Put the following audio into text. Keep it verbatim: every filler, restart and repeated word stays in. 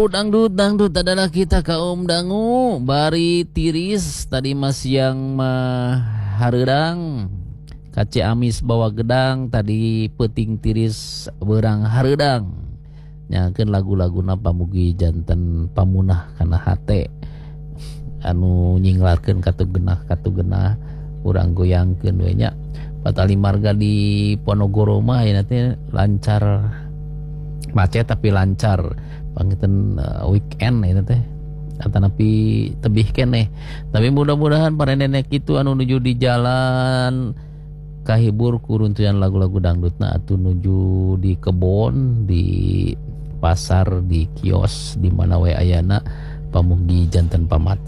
Dangdut, dangdut, dangdut adalah kita kaum dangu. Bari tiris tadi mas yang mah hareudang. Kace amis bawa gedang tadi peting tiris berang hareudang. Nyakeun lagu-laguna pamugi janten pamunah kana hate. Anu nyinglarkeun katugenah katugenah urang goyangkeun we nya. Patali marga di Ponorogo mah ya teh lancar macet tapi lancar pangitan uh, weekend itu teh atanapi tebih keneh. Tapi mudah-mudahan para nenek itu anu nuju di jalan kahibur kuruntuyan lagu-lagu dangdutna atuh nuju di kebon, di pasar, di kios, di mana we ayana pamugi janten pamati.